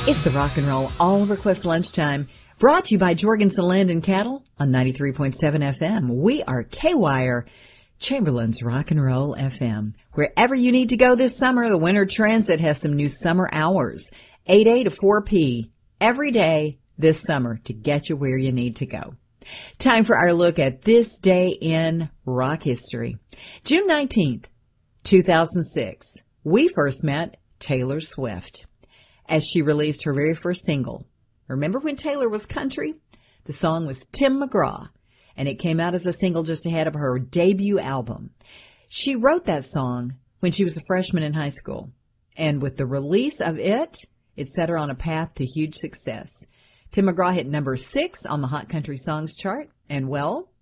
It's the Rock and Roll All Request Lunchtime, brought to you by Jorgensen Land and Cattle on 93.7 FM. We are K-Wire, Chamberlain's Rock and Roll FM. Wherever you need to go this summer, the Winter Transit has some new summer hours, 8A to 4P, every day this summer to get you where you need to go. Time for our look at this day in rock history. June 19th, 2006, we first met Taylor Swift as she released her very first single. Remember when Taylor was country? The song was Tim McGraw, and it came out as a single just ahead of her debut album. She wrote that song when she was a freshman in high school, and with the release of it set her on a path to huge success. Tim McGraw hit number 6 on the Hot Country Songs chart, and well,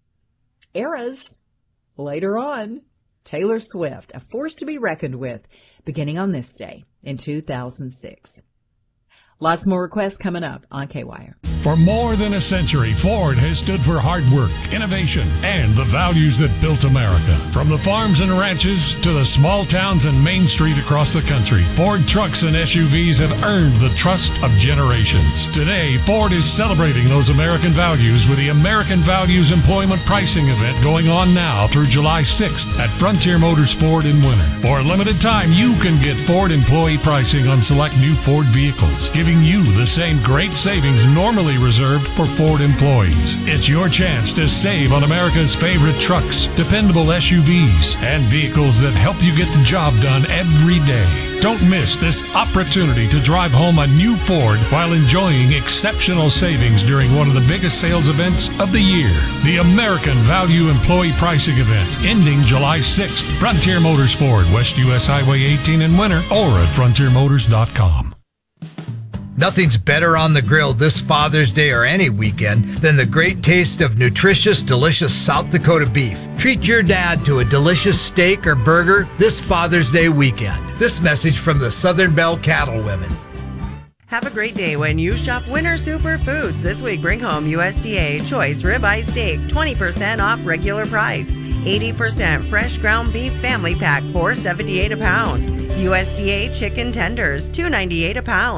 eras later on, Taylor Swift, a force to be reckoned with, beginning on this day in 2006. Lots more requests coming up on K-Wire. For more than a century, Ford has stood for hard work, innovation, and the values that built America. From the farms and ranches to the small towns and Main Street across the country, Ford trucks and SUVs have earned the trust of generations. Today, Ford is celebrating those American values with the American Values Employment Pricing event going on now through July 6th at Frontier Motors Ford in Winter. For a limited time, you can get Ford employee pricing on select new Ford vehicles, giving you the same great savings normally reserved for Ford employees. It's your chance to save on America's favorite trucks, dependable SUVs, and vehicles that help you get the job done every day. Don't miss this opportunity to drive home a new Ford while enjoying exceptional savings during one of the biggest sales events of the year. The American Value Employee Pricing Event, ending July 6th. Frontier Motors Ford, West US Highway 18 in Winter, or at frontiermotors.com. Nothing's better on the grill this Father's Day or any weekend than the great taste of nutritious, delicious South Dakota beef. Treat your dad to a delicious steak or burger this Father's Day weekend. This message from the Southern Belle Cattle Women. Have a great day when you shop Winter Superfoods. This week, bring home USDA Choice Ribeye Steak, 20% off regular price. 80% fresh ground beef family pack, $4.78 a pound. USDA Chicken Tenders, $2.98 a pound.